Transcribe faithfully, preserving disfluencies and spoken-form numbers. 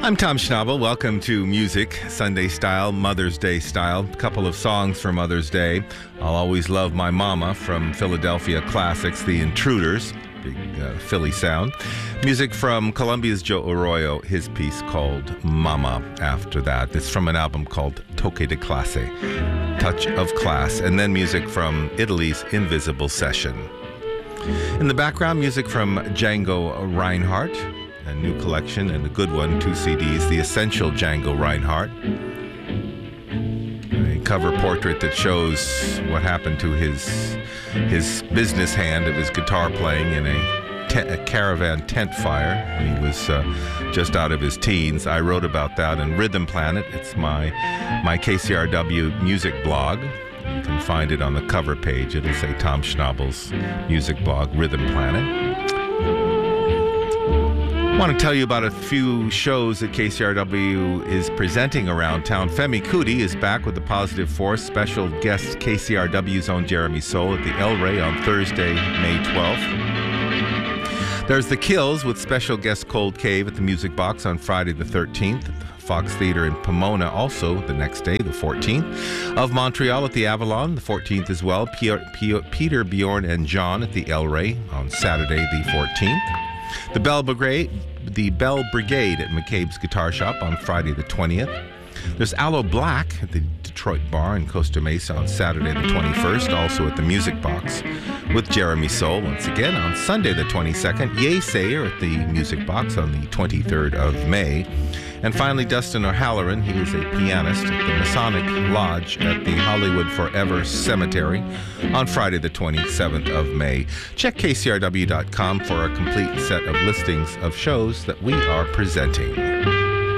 I'm Tom Schnabel. Welcome to Music, Sunday Style, Mother's Day Style. A couple of songs for Mother's Day. I'll Always Love My Mama from Philadelphia Classics, The Intruders, big uh, Philly sound. Music from Colombia's Joe Arroyo, his piece called Mama after that. It's from an album called Toque de Classe, Touch of Class. And then music from Italy's Invisible Session. In the background, music from Django Reinhardt, a new collection and a good one, two C Ds, The Essential Django Reinhardt. A cover portrait that shows what happened to his his business hand of his guitar playing in a, te- a caravan tent fire when he was uh, just out of his teens. I wrote about that in Rhythm Planet. It's my, my K C R W music blog. You can find it on the cover page. It'll say Tom Schnabel's music blog, Rhythm Planet. I want to tell you about a few shows that K C R W is presenting around town. Femi Kuti is back with the Positive Force. Special guest K C R W's own Jeremy Soule at the El Rey on Thursday, May twelfth. There's The Kills with special guest Cold Cave at the Music Box on Friday the thirteenth. At the Fox Theatre in Pomona also the next day, the fourteenth. Of Montreal at the Avalon, the fourteenth as well. Pierre, Pierre, Peter, Bjorn, and John at the El Rey on Saturday the fourteenth. The Bell Brigade, the Bell Brigade at McCabe's Guitar Shop on Friday the twentieth. There's Aloe Black at the Detroit Bar in Costa Mesa on Saturday the twenty-first, also at the Music Box with Jeremy Soule. Once again, on Sunday the twenty-second, Ye Sayer at the Music Box on the twenty-third of May. And finally, Dustin O'Halloran, he is a pianist at the Masonic Lodge at the Hollywood Forever Cemetery on Friday the twenty-seventh of May. Check K C R W dot com for a complete set of listings of shows that we are presenting.